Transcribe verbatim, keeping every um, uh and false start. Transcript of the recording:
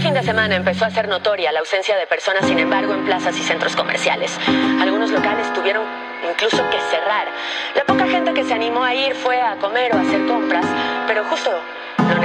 fin de semana empezó a ser notoria la ausencia de personas, sin embargo, en plazas y centros comerciales. Algunos locales tuvieron incluso que cerrar. La poca gente que se animó a ir fue a comer o a hacer compras, pero justo